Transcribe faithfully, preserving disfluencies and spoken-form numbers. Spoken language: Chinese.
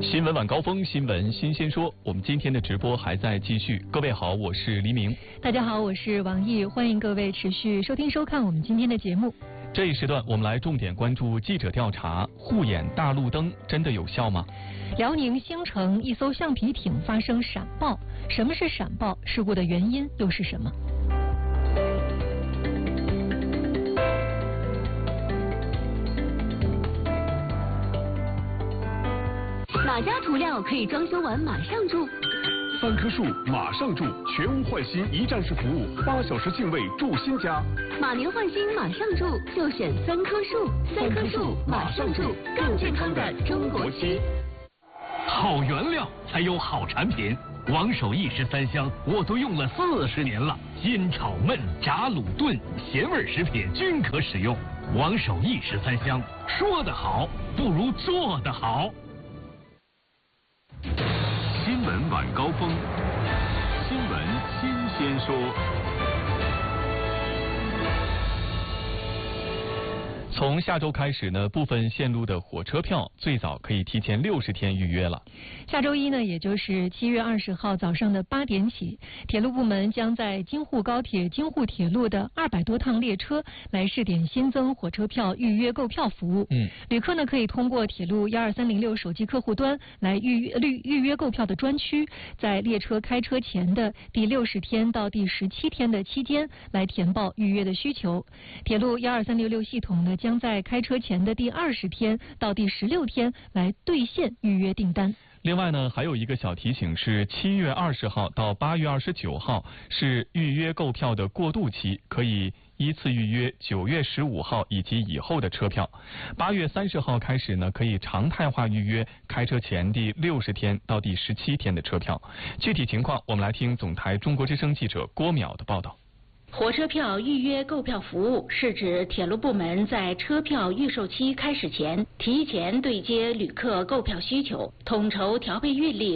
新闻晚高峰，新闻新鲜说。我们今天的直播还在继续。各位好，我是黎明。 大家好，我是王毅，欢迎各位持续收听收看我们今天的节目。 这一时段，我们来重点关注记者调查：护眼大路灯真的有效吗？ 辽宁兴城一艘橡皮艇发生闪爆，什么是闪爆？事故的原因又是什么？ 哪家涂料可以装修完马上住？ 三棵树马上住，全屋换新一站式服务，八小时净位住新家。 马年换新马上住，就选三棵树。三棵树马上住，更健康的中国区。 好原料才有好产品。王守义十三香我都用了四十年了，煎炒焖炸卤炖咸味食品均可使用。王守义十三香，说得好不如做得好。 新闻晚高峰，新闻新鲜说。 从下周开始呢，部分线路的火车票最早可以提前六十天预约了。 下周一呢，也就是七月二十号早上的八点起，铁路部门将在京沪高铁、京沪铁路的二百多趟列车来试点新增火车票预约购票服务。 嗯， 旅客呢可以通过铁路幺二三零六手机客户端来预约预预约购票的专区，在列车开车前的第六十天到第十七天的期间来填报预约的需求。铁路幺二三六六系统呢将将在开车前的第二十天到第十六天来兑现预约订单。 另外呢，还有一个小提醒是，七月二十号到八月二十九号是预约购票的过渡期，可以依次预约九月十五号以及以后的车票。八月三十号开始呢，可以常态化预约开车前第六十天到第十七天的车票。具体情况，我们来听总台中国之声记者郭淼的报道。 火车票预约购票服务是指铁路部门在车票预售期开始前，提前对接旅客购票需求，统筹调配运力，